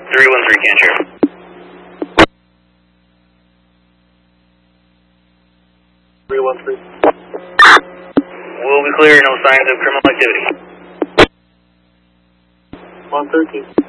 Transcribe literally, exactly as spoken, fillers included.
three one three, can't share. three one three. We'll be clear, no signs of criminal activity. one thirteen.